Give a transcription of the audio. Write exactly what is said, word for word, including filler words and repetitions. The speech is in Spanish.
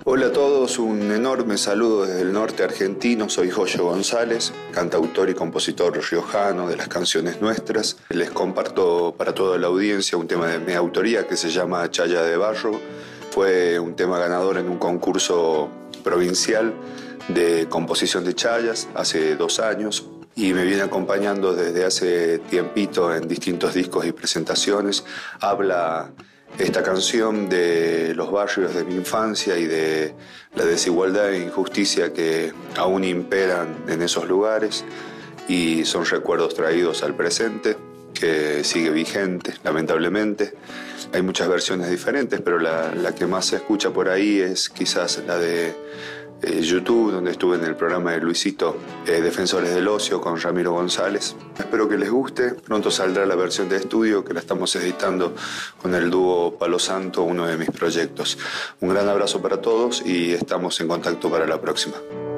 Hola a todos, un enorme saludo desde el norte argentino. Soy Joyo González, cantautor y compositor riojano de las canciones nuestras. Les comparto para toda la audiencia un tema de mi autoría que se llama Chaya de Barro. Fue un tema ganador en un concurso provincial de composición de chayas hace dos años y me viene acompañando desde hace tiempito en distintos discos y presentaciones. Habla esta canción de los barrios de mi infancia y de la desigualdad e injusticia que aún imperan en esos lugares, y son recuerdos traídos al presente, que sigue vigente, lamentablemente. Hay muchas versiones diferentes, pero la, la que más se escucha por ahí es quizás la de eh, YouTube, donde estuve en el programa de Luisito, eh, Defensores del Ocio, con Ramiro González. Espero que les guste. Pronto saldrá la versión de estudio, que la estamos editando con el dúo Palo Santo, uno de mis proyectos. Un gran abrazo para todos y estamos en contacto para la próxima.